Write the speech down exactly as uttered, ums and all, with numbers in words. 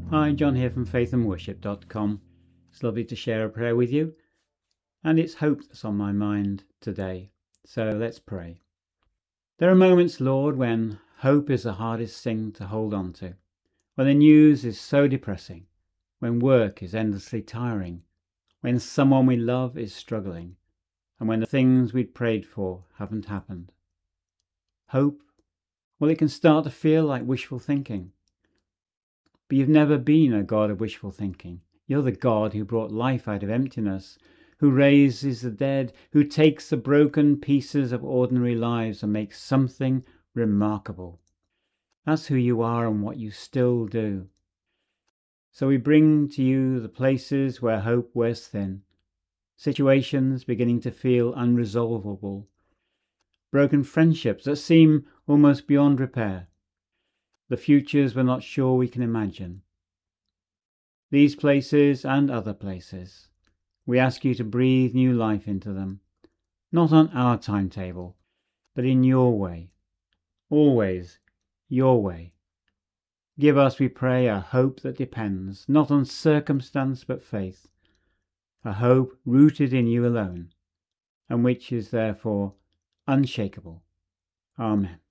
Hi, John here from faith and worship dot com. It's lovely to share a prayer with you, and it's hope that's on my mind today. So let's pray. There are moments, Lord, when hope is the hardest thing to hold on to, when the news is so depressing, when work is endlessly tiring, when someone we love is struggling, and when the things we'd prayed for haven't happened. Hope? Well, it can start to feel like wishful thinking. But you've never been a God of wishful thinking. You're the God who brought life out of emptiness, who raises the dead, who takes the broken pieces of ordinary lives and makes something remarkable. That's who you are and what you still do. So we bring to you the places where hope wears thin, situations beginning to feel unresolvable, broken friendships that seem almost beyond repair, the futures we're not sure we can imagine. These places and other places, we ask you to breathe new life into them, not on our timetable, but in your way, always your way. Give us, we pray, a hope that depends not on circumstance but faith, a hope rooted in you alone, and which is therefore unshakable. Amen.